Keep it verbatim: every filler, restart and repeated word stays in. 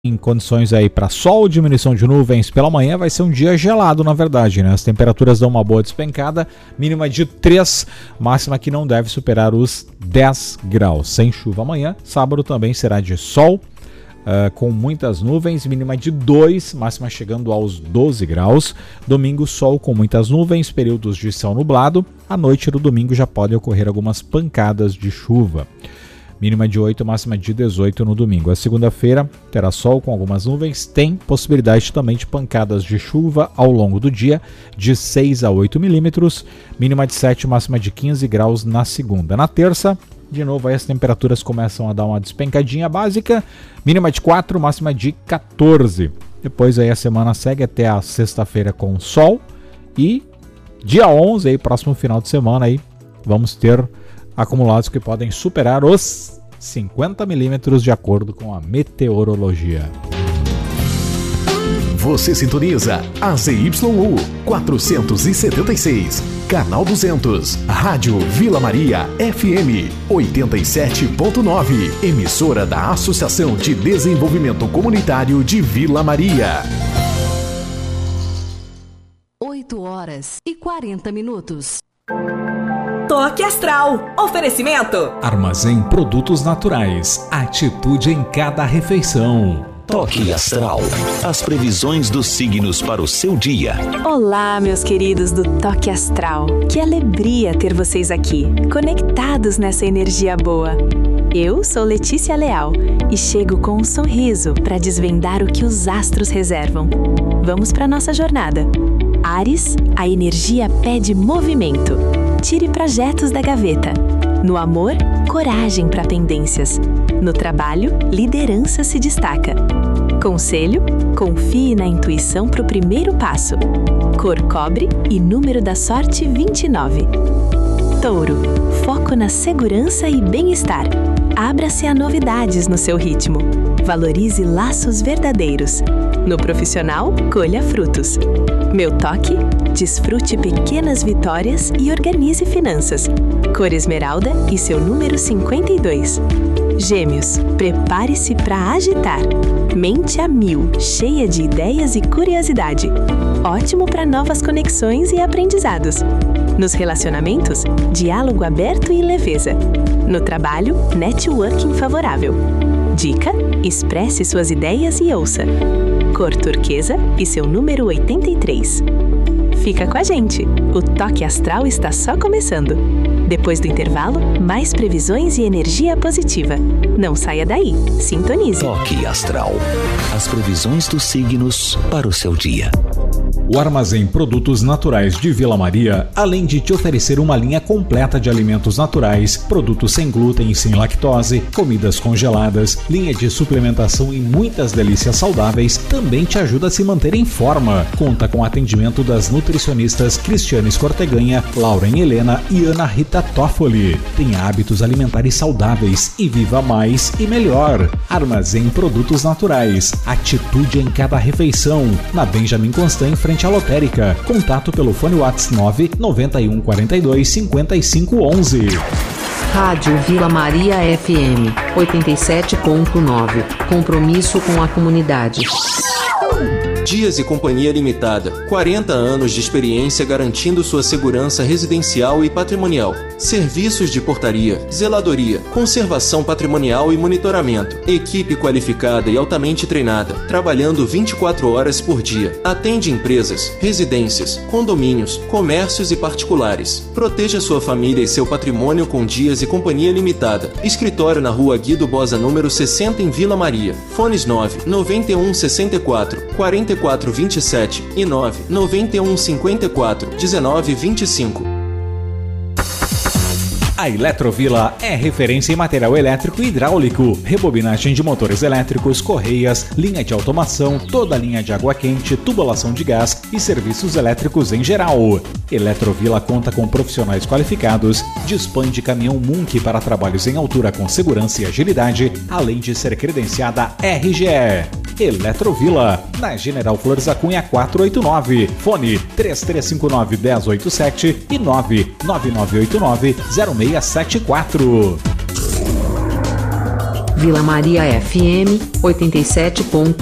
Em condições aí para sol, diminuição de nuvens pela manhã, vai ser um dia gelado na verdade, né? As temperaturas dão uma boa despencada, mínima de três, máxima que não deve superar os dez graus. Sem chuva amanhã, sábado também será de sol, uh, com muitas nuvens, mínima de dois, máxima chegando aos doze graus. Domingo, sol com muitas nuvens, períodos de céu nublado. À noite do domingo já podem ocorrer algumas pancadas de chuva. Mínima de oito, máxima de dezoito no domingo. A segunda-feira terá sol com algumas nuvens, tem possibilidade também de pancadas de chuva ao longo do dia, de seis a oito milímetros, mínima de sete, máxima de quinze graus na segunda. Na terça, de novo, aí as temperaturas começam a dar uma despencadinha básica, mínima de quatro, máxima de quatorze. Depois aí a semana segue até a sexta-feira com sol e dia onze, aí, próximo final de semana, aí, vamos ter acumulados que podem superar os cinquenta milímetros de acordo com a meteorologia. Você sintoniza a Z Y U quatrocentos e setenta e seis, canal duzentos, Rádio Vila Maria F M oitenta e sete ponto nove, emissora da Associação de Desenvolvimento Comunitário de Vila Maria. oito horas e quarenta minutos. Toque Astral. Oferecimento. Armazém Produtos Naturais. Atitude em cada refeição. Toque Astral. As previsões dos signos para o seu dia. Olá, meus queridos do Toque Astral. Que alegria ter vocês aqui, conectados nessa energia boa. Eu sou Letícia Leal e chego com um sorriso para desvendar o que os astros reservam. Vamos para nossa jornada. Áries, a energia pede movimento. Tire projetos da gaveta. No amor, coragem para pendências. No trabalho, liderança se destaca. Conselho, confie na intuição para o primeiro passo. Cor cobre e número da sorte vinte e nove. Touro, foco na segurança e bem-estar. Abra-se a novidades no seu ritmo. Valorize laços verdadeiros. No profissional, colha frutos. Meu toque, desfrute pequenas vitórias e organize finanças. Cor esmeralda e seu número cinquenta e dois. Gêmeos, prepare-se para agitar. Mente a mil, cheia de ideias e curiosidade. Ótimo para novas conexões e aprendizados. Nos relacionamentos, diálogo aberto e leveza. No trabalho, networking favorável. Dica: expresse suas ideias e ouça. Cor turquesa e seu número oitenta e três. Fica com a gente, o Toque Astral está só começando. Depois do intervalo, mais previsões e energia positiva. Não saia daí, sintonize. Toque Astral. As previsões dos signos para o seu dia. O Armazém Produtos Naturais de Vila Maria, além de te oferecer uma linha completa de alimentos naturais, produtos sem glúten e sem lactose, comidas congeladas, linha de suplementação e muitas delícias saudáveis, também te ajuda a se manter em forma. Conta com atendimento das nutricionistas Cristiane Escorteganha, Lauren Helena e Ana Rita Toffoli. Tenha hábitos alimentares saudáveis e viva mais e melhor. Armazém Produtos Naturais. Atitude em cada refeição. Na Benjamin Constant, em frente à lotérica. Contato pelo fone WhatsApp nove nove um quatro dois cinco cinco um um. Rádio Vila Maria F M oitenta e sete ponto nove. Compromisso com a comunidade. Dias e Companhia Limitada. quarenta anos de experiência garantindo sua segurança residencial e patrimonial. Serviços de portaria, zeladoria, conservação patrimonial e monitoramento. Equipe qualificada e altamente treinada, trabalhando vinte e quatro horas por dia. Atende empresas, residências, condomínios, comércios e particulares. Proteja sua família e seu patrimônio com Dias e Companhia Limitada. Escritório na Rua Guido Bosa, número sessenta, em Vila Maria. Fones nove nove um sessenta e quatro quarenta e quatro vinte e sete e nove nove um cinquenta e quatro dezenove vinte e cinco. A Eletrovila é referência em material elétrico e hidráulico, rebobinagem de motores elétricos, correias, linha de automação, toda a linha de água quente, tubulação de gás e serviços elétricos em geral. Eletrovila conta com profissionais qualificados, dispõe de caminhão Munk para trabalhos em altura com segurança e agilidade, além de ser credenciada R G E. Eletrovila, na General Flores da Cunha quatrocentos e oitenta e nove, fone três três cinco nove um zero oito sete e nove nove nove oito nove zero seis sete quatro. Vila Maria F M, oitenta e sete ponto